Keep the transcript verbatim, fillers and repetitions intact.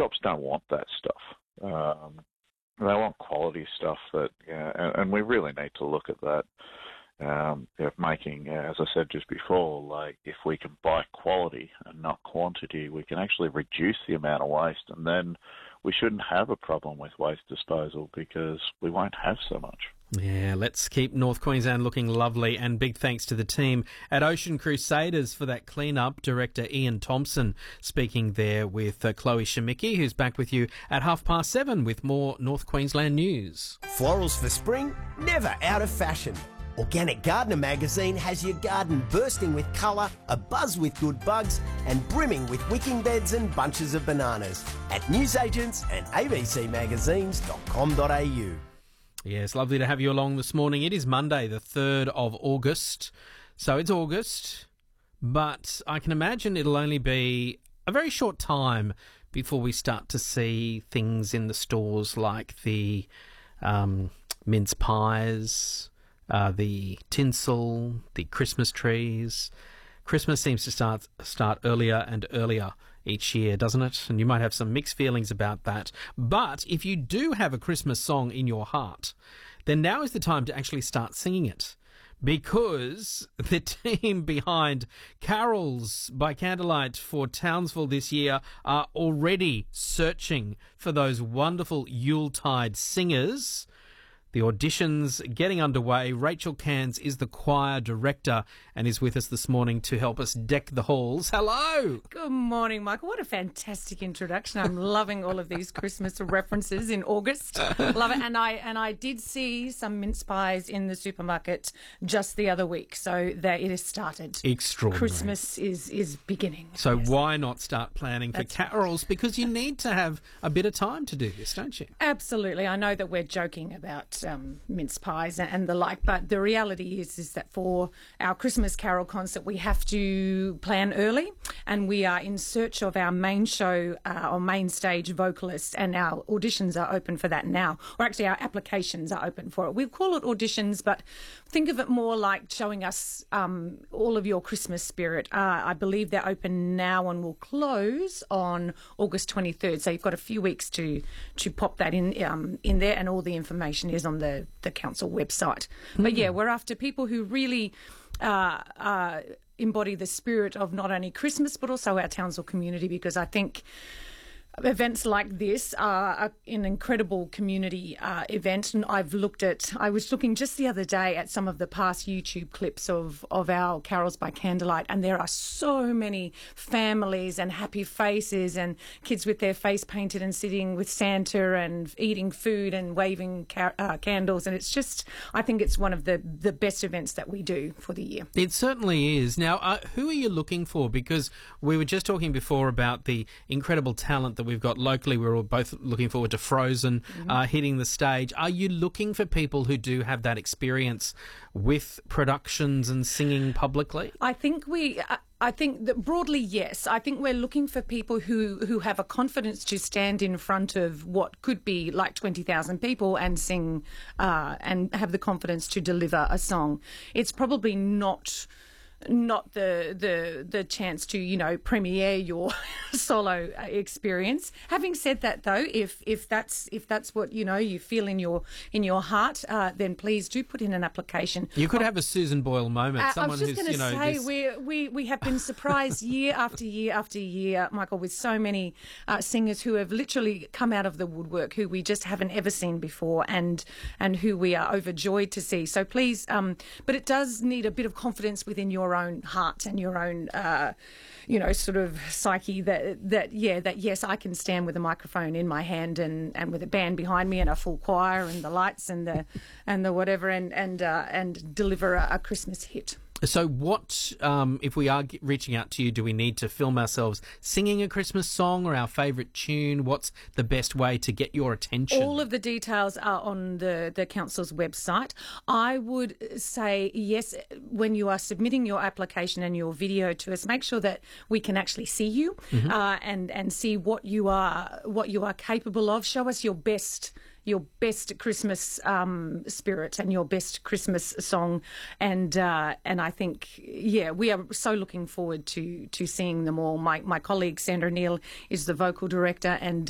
shops don't want that stuff. Um, they want quality stuff that, yeah, and, and we really need to look at that. Um, you know, making, as I said just before, like if we can buy quality and not quantity, we can actually reduce the amount of waste, and then we shouldn't have a problem with waste disposal because we won't have so much. Yeah, let's keep North Queensland looking lovely, and big thanks to the team at Ocean Crusaders for that clean-up. Director Ian Thompson speaking there with uh, Chloe Shemicki, who's back with you at half past seven with more North Queensland news. Florals for spring, never out of fashion. Organic Gardener magazine has your garden bursting with colour, abuzz with good bugs, and brimming with wicking beds and bunches of bananas at newsagents and a b c magazines dot com dot a u. Yes, lovely to have you along this morning. It is Monday, the third of August. So it's August, but I can imagine it'll only be a very short time before we start to see things in the stores like the um, mince pies, uh, the tinsel, the Christmas trees. Christmas seems to start start earlier and earlier each year, doesn't it? And you might have some mixed feelings about that. But if you do have a Christmas song in your heart, then now is the time to actually start singing it. Because the team behind Carols by Candlelight for Townsville this year are already searching for those wonderful Yuletide singers. The audition's getting underway. Rachel Cairns is the choir director and is with us this morning to help us deck the halls. Hello! Good morning, Michael. What a fantastic introduction. I'm loving all of these Christmas references in August. Love it. And I and I did see some mince pies in the supermarket just the other week, so that it has started. Extraordinary. Christmas is, is beginning. So yes. Why not start planning for That's carols? Because you need to have a bit of time to do this, don't you? Absolutely. I know that we're joking about Um, mince pies and the like, but the reality is is that for our Christmas carol concert we have to plan early, and we are in search of our main show uh, or main stage vocalist, and our auditions are open for that now, or actually our applications are open for it. We call it auditions, but think of it more like showing us um, all of your Christmas spirit. Uh, I believe they're open now and will close on August twenty-third, so you've got a few weeks to to pop that in um, in there, and all the information is on the the council website. Mm. But yeah, we're after people who really uh, uh, embody the spirit of not only Christmas but also our Townsville community, because I think events like this are an incredible community uh, event, and I've looked at, I was looking just the other day at some of the past YouTube clips of, of our Carols by Candlelight, and there are so many families and happy faces and kids with their face painted and sitting with Santa and eating food and waving ca- uh, candles, and it's just, I think it's one of the, the best events that we do for the year. It certainly is. Now, uh, who are you looking for? Because we were just talking before about the incredible talent that we've got locally. We're all both looking forward to Frozen mm-hmm. uh, hitting the stage. Are you looking for people who do have that experience with productions and singing publicly? I think we... Uh, I think that broadly, yes. I think we're looking for people who, who have a confidence to stand in front of what could be like twenty thousand people and sing uh, and have the confidence to deliver a song. It's probably not... not the the the chance to, you know, premiere your solo experience. Having said that, though, if if that's if that's what, you know, you feel in your in your heart, uh, then please do put in an application. You could have a Susan Boyle moment. Uh, Someone I was just who's, going to you know, say this... we we we have been surprised year after year after year, Michael, with so many uh, singers who have literally come out of the woodwork, who we just haven't ever seen before, and and who we are overjoyed to see. So please, um, but it does need a bit of confidence within your own heart and your own, uh, you know, sort of psyche that, that, yeah, that, yes, I can stand with a microphone in my hand and, and with a band behind me and a full choir and the lights and the, and the whatever, and, and, uh, and deliver a, a Christmas hit. So what, um, if we are reaching out to you, do we need to film ourselves singing a Christmas song or our favourite tune? What's the best way to get your attention? All of the details are on the, the council's website. I would say, yes, when you are submitting your application and your video to us, make sure that we can actually see you mm-hmm. uh, and, and see what you are what you are capable of. Show us your best your best Christmas um, spirit and your best Christmas song, and uh, and I think, yeah, we are so looking forward to to seeing them all. My my colleague Sandra Neal is the vocal director, and